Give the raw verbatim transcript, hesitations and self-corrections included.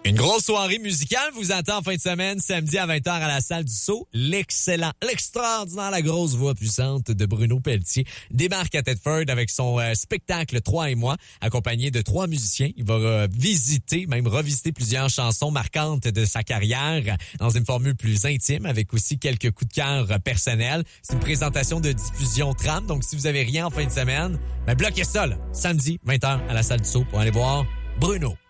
Une grosse soirée musicale vous attend en fin de semaine, samedi à vingt heures à la Salle du Sceau. L'excellent, l'extraordinaire, la grosse voix puissante de Bruno Pelletier débarque à Thetford avec son euh, spectacle Trois et moi, accompagné de trois musiciens. Il va euh, visiter, même revisiter plusieurs chansons marquantes de sa carrière dans une formule plus intime, avec aussi quelques coups de cœur personnels. C'est une présentation de diffusion trame, donc si vous avez rien en fin de semaine, ben bloquez ça, là. Samedi, vingt heures à la Salle du Sceau pour aller voir Bruno.